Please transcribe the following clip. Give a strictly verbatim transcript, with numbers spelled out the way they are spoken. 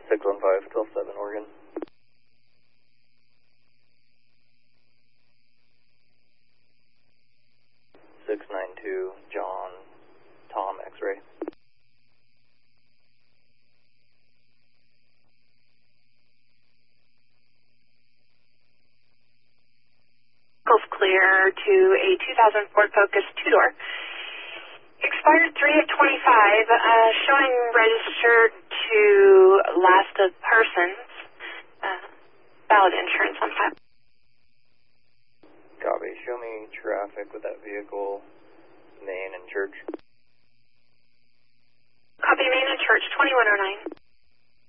six one five, twelve seven, Oregon. six nine two, John, Tom, X-ray. Vehicle's clear to a two thousand Ford Focus two-door. Expired three of twenty-five, uh, showing registered to last of persons. Uh, valid insurance on file. Copy. Show me traffic with that vehicle, Main and Church. Copy, Main and Church, twenty-one oh nine.